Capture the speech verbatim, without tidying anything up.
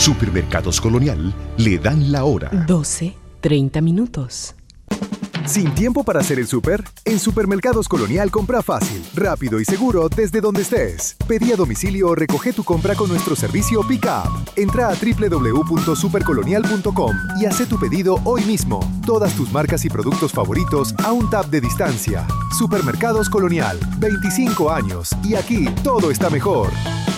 Supermercados Colonial le dan la hora. doce, treinta minutos. ¿Sin tiempo para hacer el súper? En Supermercados Colonial compra fácil, rápido y seguro desde donde estés. Pedí a domicilio o recoge tu compra con nuestro servicio Pick Up. Entra a doble u doble u doble u punto supercolonial punto com y haz tu pedido hoy mismo. Todas tus marcas y productos favoritos a un tap de distancia. Supermercados Colonial, veinticinco años y aquí todo está mejor.